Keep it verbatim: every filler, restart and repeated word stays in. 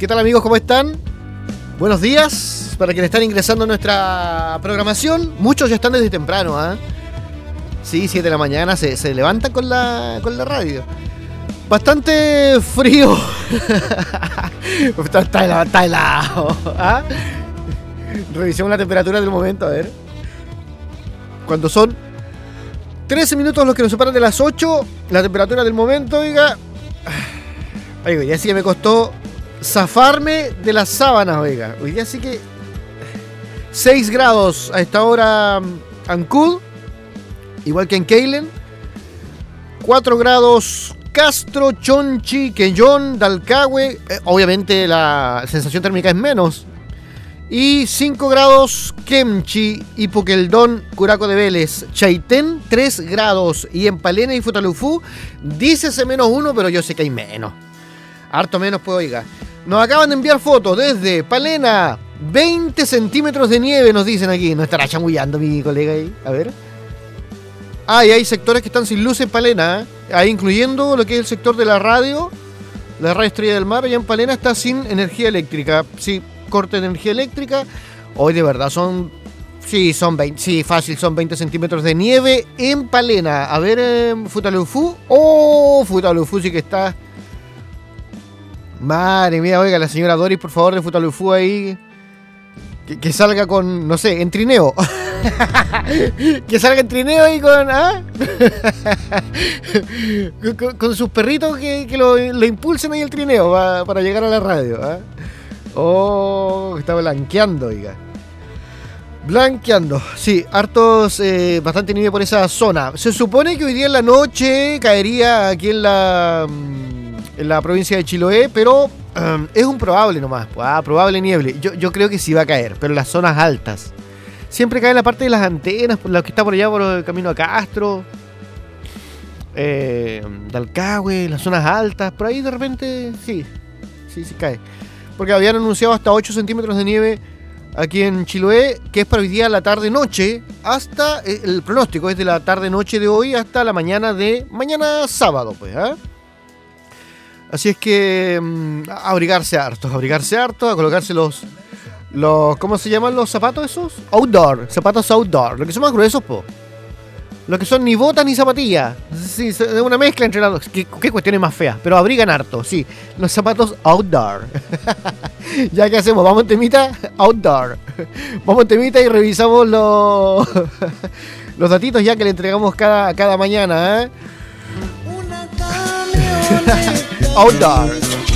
¿Qué tal, amigos? ¿Cómo están? Buenos días para quienes están ingresando a nuestra programación. Muchos ya están desde temprano, ¿ah? ¿eh? Sí, siete de la mañana se, se levantan con la, con la radio. Bastante frío. está, está helado, está helado. ¿Ah? Revisemos la temperatura del momento, a ver. Cuando son trece minutos los que nos separan de las ocho, la temperatura del momento, oiga. Oiga, ya sí que me costó zafarme de las sábanas, oiga. Hoy día sí que seis grados a esta hora Ancud, igual que en Keilen. cuatro grados Castro, Chonchi, Quellón, Dalcahue. Eh, obviamente la sensación térmica es menos. Y cinco grados Kemchi, Ipuqueldón, Curaco de Vélez. Chaitén, tres grados. Y en Palena y Futalufú, dícese menos uno, pero yo sé que hay menos. Harto menos, pues, oiga. Nos acaban de enviar fotos desde Palena. veinte centímetros de nieve, nos dicen aquí. No estará chamullando mi colega ahí. A ver. Ah, y hay sectores que están sin luz en Palena, ¿eh? Ahí incluyendo lo que es el sector de la radio. La radio Estrella del Mar, allá en Palena está sin energía eléctrica. Sí, corte de energía eléctrica. Hoy de verdad son... Sí, son veinte, sí, fácil, son veinte centímetros de nieve en Palena. A ver, eh, Futalufú. Oh, Futalufú sí que está... Madre mía, oiga, la señora Doris, por favor, de Futalufú ahí. Que, que salga con, no sé, en trineo. Que salga en trineo ahí con... ¿ah? con, con sus perritos que, que lo, lo impulsen ahí el trineo pa, para llegar a la radio. ¿Ah? Oh, está blanqueando, oiga. Blanqueando. Sí, hartos, eh, bastante nieve por esa zona. Se supone que hoy día en la noche caería aquí en la... en la provincia de Chiloé, pero um, es un probable nomás. Ah, probable nieve. Yo, yo creo que sí va a caer, pero en las zonas altas. Siempre cae en la parte de las antenas, por la que está por allá por el camino a Castro, eh, Dalcahue, las zonas altas, por ahí de repente sí, sí, sí cae. Porque habían anunciado hasta ocho centímetros de nieve aquí en Chiloé, que es para hoy día la tarde-noche, hasta, eh, el pronóstico es de la tarde-noche de hoy hasta la mañana de, mañana sábado, pues, ¿ah? ¿eh? Así es que mmm, a abrigarse harto, a abrigarse harto, a colocarse los, los, ¿cómo se llaman los zapatos esos? Outdoor, zapatos outdoor, los que son más gruesos, po. Los que son ni botas ni zapatillas. Sí, es una mezcla entre las dos. ¿Qué, qué cuestiones más feas? Pero abrigan harto, sí. Los zapatos outdoor. Ya que hacemos, vamos en temita, outdoor. Vamos en temita y revisamos los, los datitos ya que le entregamos cada, cada mañana, ¿eh? Outdoor.